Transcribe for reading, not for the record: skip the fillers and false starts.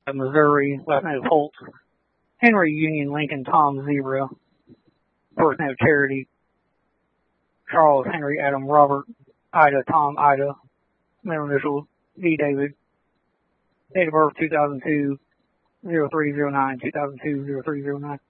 Missouri, last name Holt. Henry Union Lincoln Tom Zebra, first name Charity. Charles Henry Adam Robert Ida Tom Ida, middle initials D David. Date of birth 2002 0309 2002 0309.